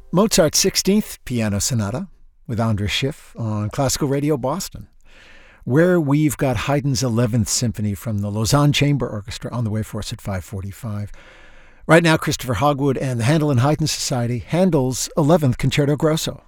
Mozart's 16th Piano Sonata with Andras Schiff on Classical Radio Boston, where we've got Haydn's 11th Symphony from the Lausanne Chamber Orchestra on the way for us at 5:45. Right now, Christopher Hogwood and the Handel and Haydn Society, Handel's 11th Concerto Grosso.